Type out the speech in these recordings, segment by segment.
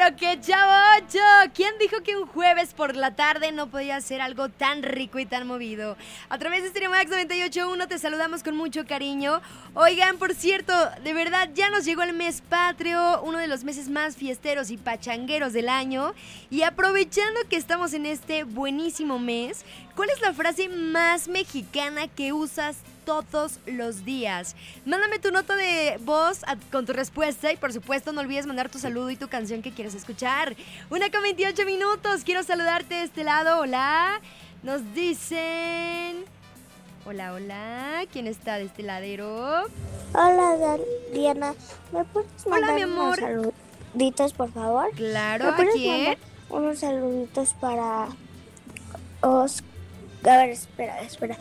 pero qué chavocho. ¿Quién dijo que un jueves por la tarde no podía ser algo tan rico y tan movido? A través de Stereo Max 98.1 te saludamos con mucho cariño. Oigan, por cierto, de verdad ya nos llegó el mes patrio, uno de los meses más fiesteros y pachangueros del año. Y aprovechando que estamos en este buenísimo mes, ¿cuál es la frase más mexicana que usas todos los días? Mándame tu nota de voz con tu respuesta y por supuesto no olvides mandar tu saludo y tu canción que quieres escuchar. 1:28 minutos, quiero saludarte de este lado. Hola, nos dicen... Hola, hola, ¿quién está de este ladero? Hola, Diana, ¿me puedes mandar Hola, mi amor. unos saluditos, por favor? Claro, ¿Me ¿a quién? unos saluditos para Os... A ver, espera.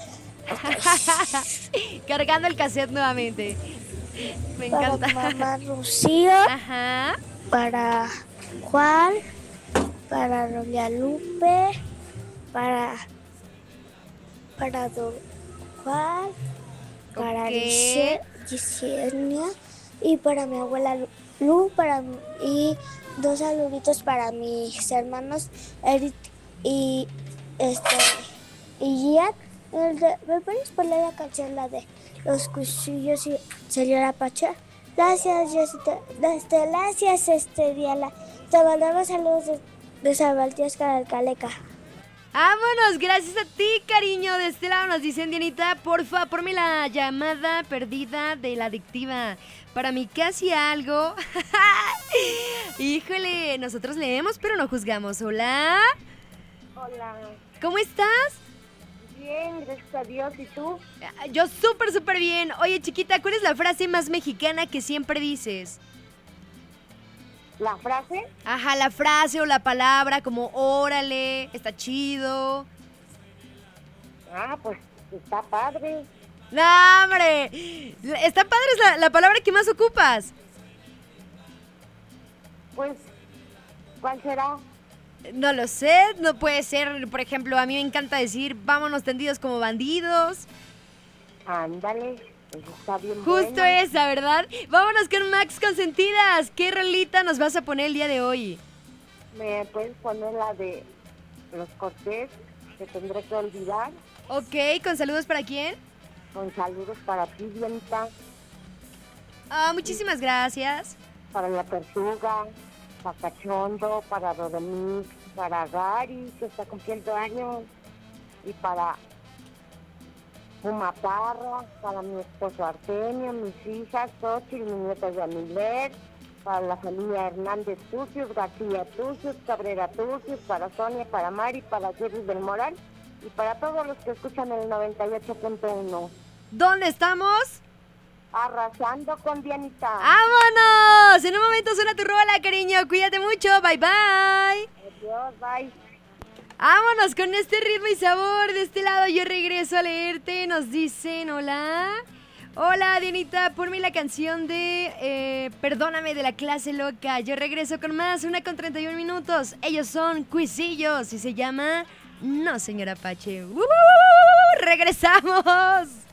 Cargando el cassette nuevamente. Me encanta. Para mamá Rocío, Ajá. para Juan, para Rolia Lupe, para Don Juan, para Ok. Gisenia y para mi abuela Lu, y dos saluditos para mis hermanos Eric y Gian. ¿Me puedes poner la canción, la de Los Cuchillos y Señora Pacha? Gracias, gracias, Diana. Te mandamos saludos de San Baltioscar al Caleca. Vámonos, gracias a ti, cariño. De este lado nos dicen, Dianita, porfa, ponme la llamada perdida de la adictiva. Para mí casi algo. Híjole, nosotros leemos pero no juzgamos. Hola. Hola. ¿Cómo estás? Bien, gracias a Dios. ¿Y tú? Yo súper bien. Oye, chiquita, ¿cuál es la frase más mexicana que siempre dices? ¿La frase? Ajá, la frase o la palabra como órale, está chido. Pues está padre. ¡No, hombre! Está padre, es la palabra que más ocupas. Pues, ¿cuál será? No lo sé, no puede ser, por ejemplo, a mí me encanta decir vámonos tendidos como bandidos. Ándale, eso está bien. Justo bueno. esa, ¿verdad? Vámonos con Max Consentidas. ¿Qué rolita nos vas a poner el día de hoy? ¿Me puedes poner la de Los Cortés, que tendré que olvidar? Ok, ¿con saludos para quién? Con saludos para ti, Dianita, Muchísimas gracias. para la Tortuga, para Cachondo, para Doromix, para Gary, que está cumpliendo años, y para Parra, para mi esposo Artemio, mis hijas, Xochitl, mis nietos de Amiler, para la familia Hernández Tucios, García Tucios, Cabrera Tucios, para Sonia, para Mari, para Jerry del Moral, y para todos los que escuchan el 98.1. ¿Dónde estamos? Arrasando con Dianita. ¡Vámonos! En un momento suena tu rola, cariño. Cuídate mucho. Bye, bye. Adiós, bye. Vámonos con este ritmo y sabor. De este lado yo regreso a leerte. Nos dicen, hola. Hola, Dianita, ponme la canción de Perdóname de la clase loca. Yo regreso con más, 1:31 minutos. Ellos son Cuisillos y se llama No, señora Apache. ¡Regresamos!